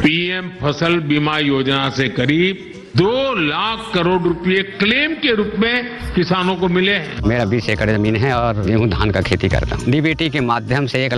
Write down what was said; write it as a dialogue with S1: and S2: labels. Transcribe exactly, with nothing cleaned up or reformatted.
S1: PM फसल बीमा योजना से करीब दो लाख करोड़ रुपए क्लेम के रूप में किसानों को मिले हैं।
S2: मेरा बीस एकड़ जमीन है और गेहूं धान का खेती करता हूँ। डीबीटी के माध्यम से एक